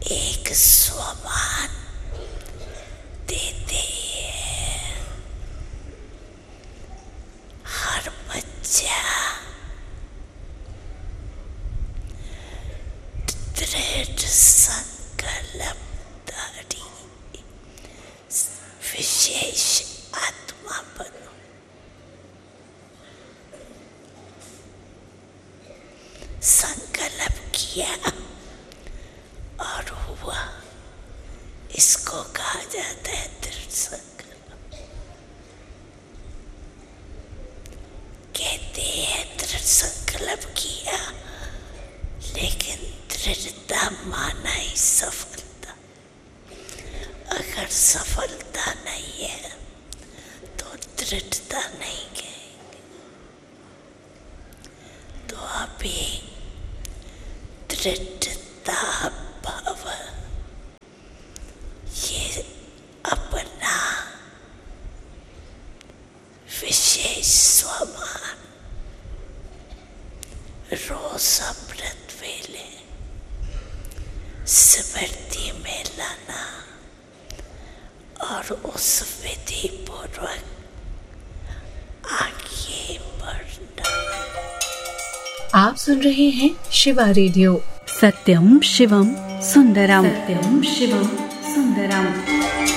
एक स्वमान देते हैं। हर बच्चा दृढ़ संकल्पधारी विशेष आत्मा बनो। संकल्प किया और हुआ, इसको कहा जाता है दृढ़ संकल्प। कहते हैं दृढ़ संकल्प किया, लेकिन दृढ़ता माना ही सफलता। अगर सफलता नहीं है तो दृढ़ता नहीं कहेंगे। तो अभी दृढ़ता भाव, ये अपना विशेष स्वमान रोज अमृत वेले स्मृति में लाना और उस विधि पूर्वक आगे बढ़ना। आप सुन रहे हैं शिवा रेडियो। सत्यम शिवम सुंदरम। सत्यम शिवम सुंदरम।